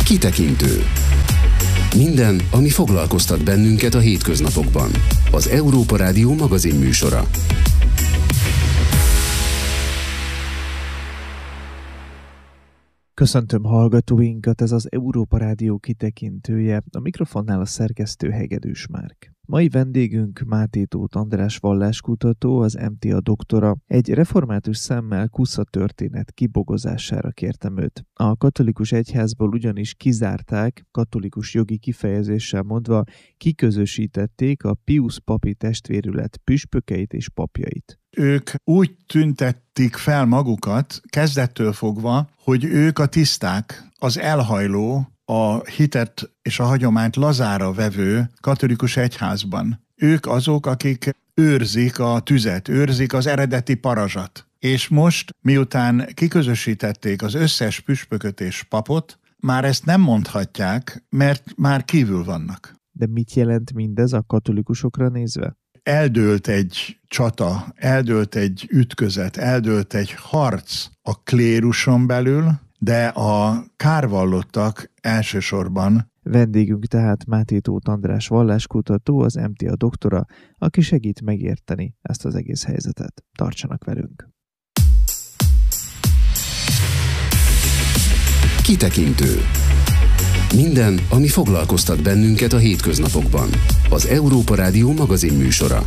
Kitekintő. Minden, ami foglalkoztat bennünket a hétköznapokban. Az Európa Rádió magazinműsora. Köszöntöm hallgatóinkat, ez az Európa Rádió kitekintője, a mikrofonnál a szerkesztő Hegedűs Márk. Mai vendégünk Máté Tóth András valláskutató, az MTA doktora. Egy református szemmel Kusza történet kibogozására kértem őt. A katolikus egyházból ugyanis kizárták, katolikus jogi kifejezéssel mondva, kiközösítették a Piusz papi testvérület püspökeit és papjait. Ők úgy tüntették fel magukat kezdettől fogva, hogy ők a tiszták, az elhajló, a hitet és a hagyományt lazára vevő katolikus egyházban. Ők azok, akik őrzik a tüzet, őrzik az eredeti parazsat. És most, miután kiközösítették az összes püspököt és papot, már ezt nem mondhatják, mert már kívül vannak. De mit jelent mindez a katolikusokra nézve? Eldőlt egy csata, eldőlt egy ütközet, eldőlt egy harc a kléruson belül, de a kárvallottak elsősorban. Vendégünk tehát Máté Tóth András valláskutató, az MTA doktora, aki segít megérteni ezt az egész helyzetet. Tartsanak velünk! Kitekintő. Minden, ami foglalkoztat bennünket a hétköznapokban. Az Európa Rádió magazinműsora.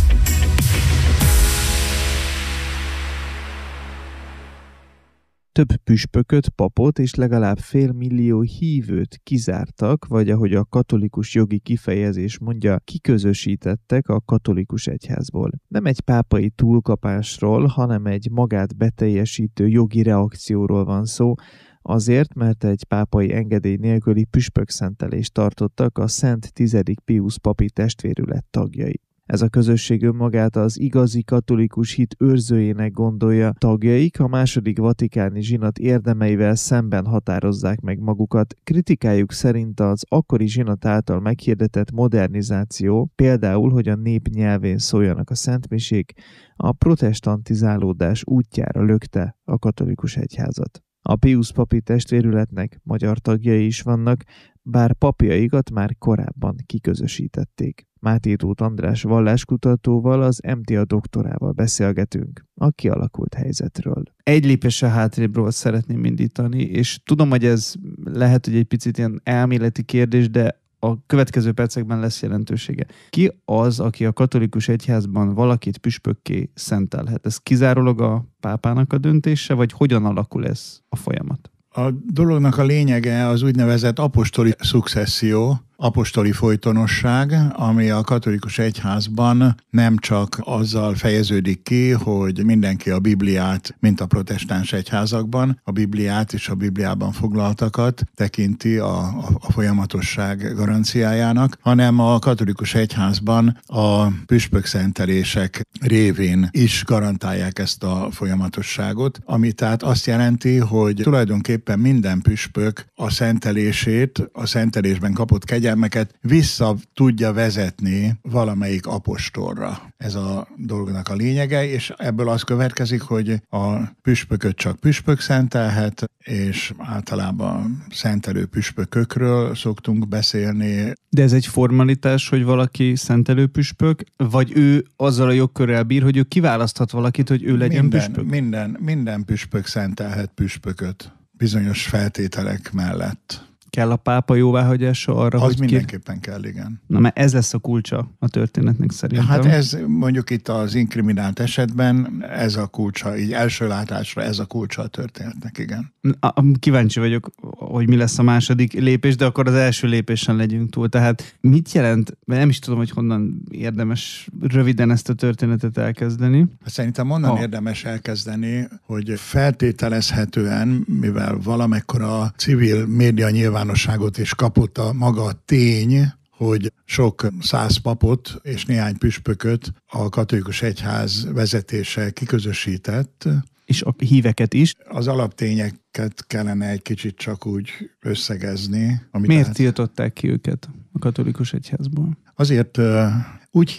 Több püspököt, papot és legalább 500 000 hívőt kizártak, vagy ahogy a katolikus jogi kifejezés mondja, kiközösítettek a katolikus egyházból. Nem egy pápai túlkapásról, hanem egy magát beteljesítő jogi reakcióról van szó, azért, mert egy pápai engedély nélküli püspökszentelést tartottak a Szent 10. Piusz papi testvérület tagjai. Ez a közösség önmagát az igazi katolikus hit őrzőjének gondolja, tagjaik a második vatikáni zsinat érdemeivel szemben határozzák meg magukat. Kritikájuk szerint az akkori zsinat által meghirdetett modernizáció, például, hogy a nép nyelvén szóljanak a szentmisék, a protestantizálódás útjára lökte a katolikus egyházat. A Piusz papi testvérületnek magyar tagjai is vannak, bár papjaikat már korábban kiközösítették. Máté Tóth András valláskutatóval, az MTA doktorával beszélgetünk a kialakult helyzetről. Egy lépéssel hátrébről szeretném indítani, és tudom, hogy ez lehet, hogy egy picit ilyen elméleti kérdés, de a következő percekben lesz jelentősége. Ki az, aki a katolikus egyházban valakit püspökké szentelhet? Ez kizárólag a pápának a döntése, vagy hogyan alakul ez a folyamat? A dolognak a lényege az úgynevezett apostoli szukcesszió, apostoli folytonosság, ami a katolikus egyházban nem csak azzal fejeződik ki, hogy mindenki a Bibliát, mint a protestáns egyházakban, a Bibliát és a Bibliában foglaltakat tekinti a folyamatosság garanciájának, hanem a katolikus egyházban a püspökszentelések révén is garantálják ezt a folyamatosságot, ami tehát azt jelenti, hogy tulajdonképpen minden püspök a szentelését, a szentelésben kapott kegyelmeket vissza tudja vezetni valamelyik apostolra. Ez a dolognak a lényege, és ebből az következik, hogy a püspököt csak püspök szentelhet, és általában szentelő püspökökről szoktunk beszélni. De ez egy formalitás, hogy valaki szentelő püspök, vagy ő azzal a jogkörrel bír, hogy ő kiválaszthat valakit, hogy ő legyen püspök? Minden püspök szentelhet püspököt bizonyos feltételek mellett. Kell a pápa jóváhagyása arra, az hogy mindenképpen kell, igen. Na, mert ez lesz a kulcsa a történetnek szerintem. Hát ez mondjuk itt az inkriminált esetben ez a kulcsa, így első látásra ez a kulcsa a történetnek, igen. Kíváncsi vagyok, hogy mi lesz a második lépés, de akkor az első lépésen legyünk túl. Tehát mit jelent, mert nem is tudom, hogy honnan érdemes röviden ezt a történetet elkezdeni. Hát szerintem onnan érdemes elkezdeni, hogy feltételezhetően, mivel valamekkora civil média nyilvánosságot is kapott a maga tény, hogy sok 100 papot és néhány püspököt a katolikus egyház vezetése kiközösített. És a híveket is. Az alaptényeket kellene egy kicsit csak úgy összegezni. Miért tiltották ki őket a katolikus egyházból? Azért úgy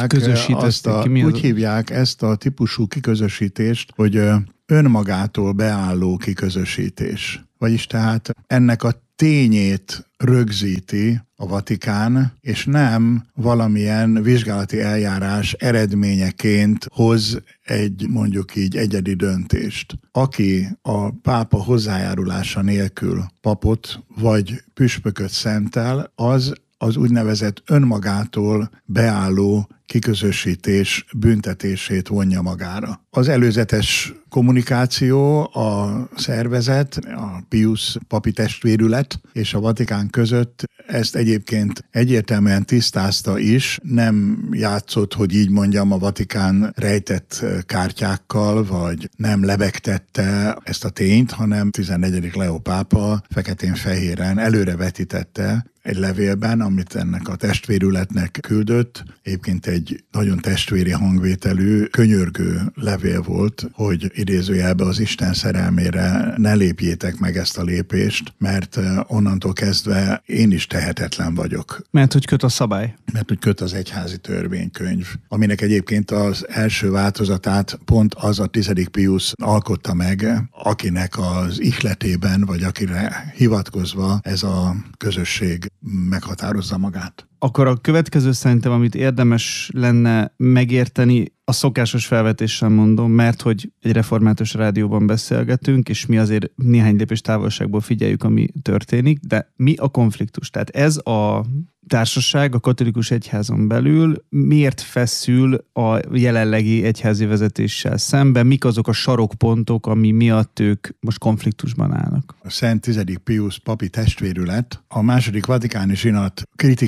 hívják ezt a típusú kiközösítést, hogy önmagától beálló kiközösítés. Vagyis tehát ennek a tényét rögzíti a Vatikán, és nem valamilyen vizsgálati eljárás eredményeként hoz egy mondjuk így egyedi döntést. Aki a pápa hozzájárulása nélkül papot vagy püspököt szentel, az úgynevezett önmagától beálló kiközösítés büntetését vonja magára. Az előzetes kommunikáció a szervezet, a Pius papi testvérület és a Vatikán között ezt egyébként egyértelműen tisztázta is, nem játszott, hogy így mondjam, a Vatikán rejtett kártyákkal, vagy nem lebegtette ezt a tényt, hanem 14. Leó pápa feketén-fehéren előrevetítette egy levélben, amit ennek a testvérületnek küldött. Egyébként egy nagyon testvéri hangvételű, könyörgő levél volt, hogy idézőjelben az Isten szerelmére ne lépjétek meg ezt a lépést, mert onnantól kezdve én is tehetetlen vagyok. Mert hogy köt a szabály. Mert hogy köt az egyházi törvénykönyv, aminek egyébként az első változatát pont az a 10. Pius alkotta meg, akinek az ihletében, vagy akire hivatkozva ez a közösség meghatározza magát. Akkor a következő szerintem, amit érdemes lenne megérteni, a szokásos felvetéssel mondom, mert hogy egy református rádióban beszélgetünk, és mi azért néhány lépés távolságból figyeljük, ami történik, de mi a konfliktus? Tehát ez a társaság a katolikus egyházon belül miért feszül a jelenlegi egyházi vezetéssel szemben? Mik azok a sarokpontok, ami miatt ők most konfliktusban állnak? A Szent 10. Pius papi testvérület a második vatikáni zsinat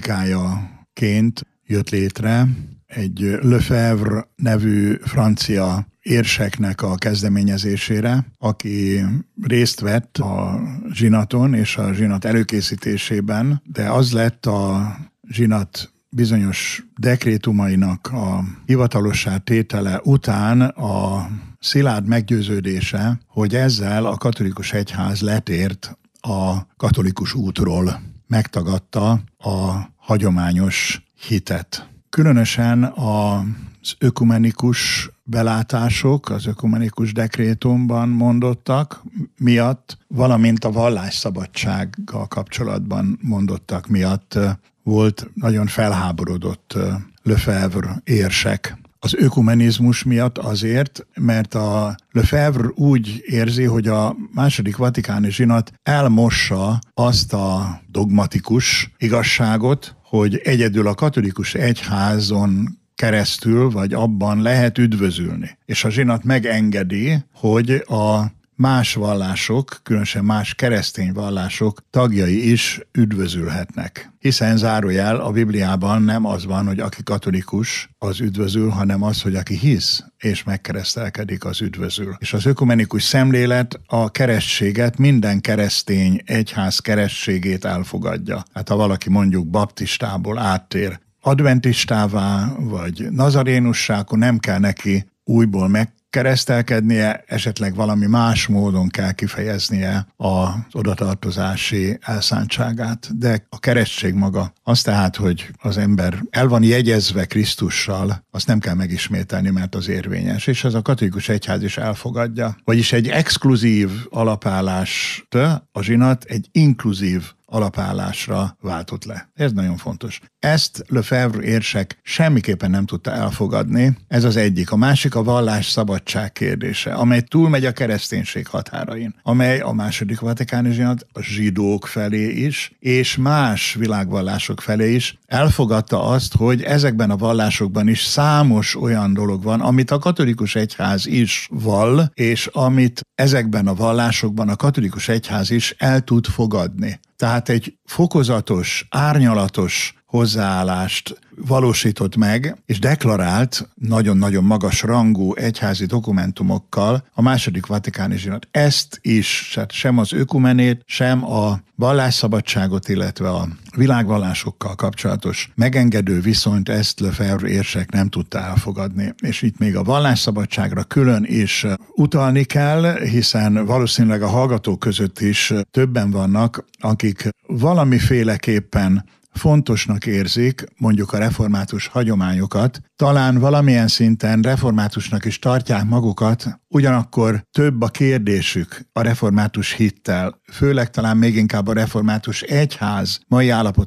kritikájaként jött létre egy Lefebvre nevű francia érseknek a kezdeményezésére, aki részt vett a zsinaton és a zsinat előkészítésében, de az lett a zsinat bizonyos dekrétumainak a hivatalossá tétele után a szilárd meggyőződése, hogy ezzel a katolikus egyház letért a katolikus útról, megtagadta a hagyományos hitet. Különösen az ökumenikus belátások, az ökumenikus dekrétumban mondottak miatt, valamint a vallásszabadsággal kapcsolatban mondottak miatt volt nagyon felháborodott Lefebvre érsek. Az ökumenizmus miatt azért, mert a Lefebvre úgy érzi, hogy a második vatikáni zsinat elmossa azt a dogmatikus igazságot, hogy egyedül a katolikus egyházon keresztül, vagy abban lehet üdvözülni. És a zsinat megengedi, hogy a más vallások, különösen más keresztény vallások tagjai is üdvözülhetnek. Hiszen zárójel a Bibliában nem az van, hogy aki katolikus, az üdvözül, hanem az, hogy aki hisz és megkeresztelkedik, az üdvözül. És az ökumenikus szemlélet a keresztséget, minden keresztény egyház keresztségét elfogadja. Hát ha valaki mondjuk baptistából áttér adventistává, vagy nazarénussá, akkor nem kell neki újból megkeresztelkednie, esetleg valami más módon kell kifejeznie az odatartozási elszántságát. De a keresztség maga az tehát, hogy az ember el van jegyezve Krisztussal, azt nem kell megismételni, mert az érvényes. És ez a katolikus egyház is elfogadja. Vagyis egy exkluzív alapállást a zsinat egy inkluzív alapállásra váltott le. Ez nagyon fontos. Ezt Lefebvre érsek semmiképpen nem tudta elfogadni. Ez az egyik. A másik a vallás szabadság kérdése, amely túlmegy a kereszténység határain, amely a második vatikáni zsinat a zsidók felé is, és más világvallások felé is elfogadta azt, hogy ezekben a vallásokban is számos olyan dolog van, amit a katolikus egyház is vall, és amit ezekben a vallásokban a katolikus egyház is el tud fogadni. Tehát egy fokozatos, árnyalatos hozzáállást valósított meg, és deklarált nagyon-nagyon magas rangú egyházi dokumentumokkal a második vatikáni zsinat. Ezt is, tehát sem az ökumenét, sem a vallásszabadságot, illetve a világvallásokkal kapcsolatos megengedő viszonyt ezt Lefebvre érsek nem tudta elfogadni. És itt még a vallásszabadságra külön is utalni kell, hiszen valószínűleg a hallgatók között is többen vannak, akik valamiféleképpen fontosnak érzik mondjuk a református hagyományokat, talán valamilyen szinten reformátusnak is tartják magukat, ugyanakkor több a kérdésük a református hittel, főleg talán még inkább a református egyház mai állapotával